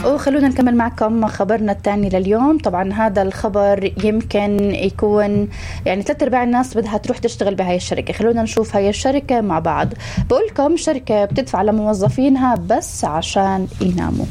وخلونا نكمل معكم خبرنا الثاني لليوم. طبعا هذا الخبر يمكن يكون يعني 3/4 الناس بدها تروح تشتغل بهاي الشركة. خلونا نشوف هاي الشركة مع بعض. بقولكم شركة بتدفع لموظفينها بس عشان يناموا.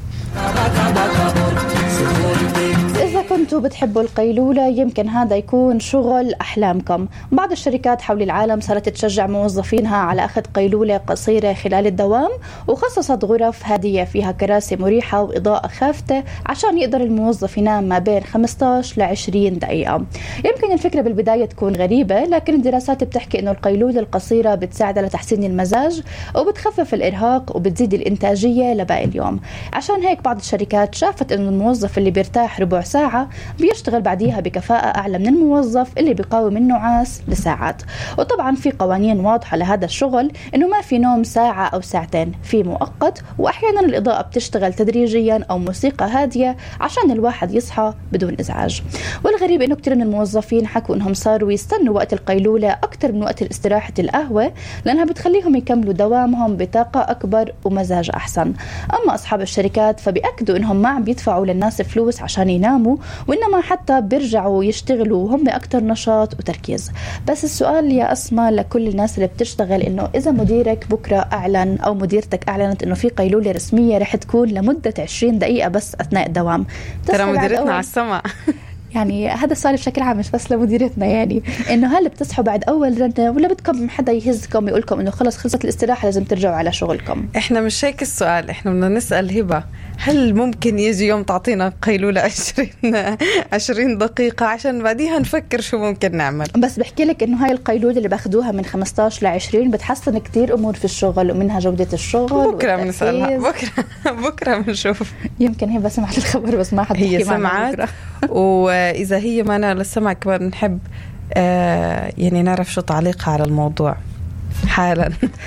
إذا كنتوا بتحبوا القيلولة يمكن هذا يكون شغل أحلامكم. بعض الشركات حول العالم صارت تشجع موظفينها على أخذ قيلولة قصيرة خلال الدوام، وخصصت غرف هادية فيها كراسي مريحة وإضاءة خافتة عشان يقدر الموظف ينام ما بين 15 ل 20 دقيقة. يمكن الفكرة بالبداية تكون غريبة، لكن الدراسات بتحكي إنه القيلولة القصيرة بتساعد على تحسين المزاج وبتخفف الإرهاق وبتزيد الإنتاجية لباقي اليوم. عشان هيك بعض الشركات شافت إنه الموظف اللي بيرتاح ربع ساعة بيشتغل بعديها بكفاءة أعلى من الموظف اللي بيقاوم النعاس لساعات. وطبعا في قوانين واضحة لهذا الشغل، إنه ما في نوم ساعة أو ساعتين، في مؤقت، وأحيانا الإضاءة بتشتغل تدريجيا أو موسيقى هادية عشان الواحد يصحى بدون إزعاج. والغريب إنه كتير من الموظفين حكوا إنهم صاروا يستنوا وقت القيلولة أكتر من وقت الاستراحة القهوة، لأنها بتخليهم يكملوا دوامهم بطاقة أكبر ومزاج أحسن. أما أصحاب الشركات فبيأكدوا إنهم ما عم بيدفعوا للناس فلوس عشان يناموا، وإنما حتى بيرجعوا يشتغلوا وهم أكتر نشاط وتركيز. بس السؤال يا أسماء لكل الناس اللي بتشتغل، إنه إذا مديرك بكرة أعلن أو مديرتك أعلنت إنه في قيلولة رسمية رح تكون لمدة 20 دقيقة بس أثناء الدوام، ترى مديرتنا على السماء يعني هذا السؤال بشكل عام مش بس لمديرتنا، يعني إنه هل بتصحوا بعد أول رنة ولا بدكم حدا يهزكم يقولكم إنه خلص خلصت الاستراحة لازم ترجعوا على شغلكم؟ إحنا مش هيك السؤال، إحنا بدنا نسأل هبة هل ممكن يجي يوم تعطينا قيلولة 20 دقيقة عشان بعديها نفكر شو ممكن نعمل. بس بحكي لك إنه هاي القيلولة اللي باخدوها من 15 ل 20 بتحسن كتير أمور في الشغل، ومنها جودة الشغل. بكرة بنسألها، بكرة بنشوف. يمكن هي سمعت الخبر بس ما حد هي سمعت وإذا هي معنا للسمع كمان نحب يعني نعرف شو تعليقها على الموضوع حالا.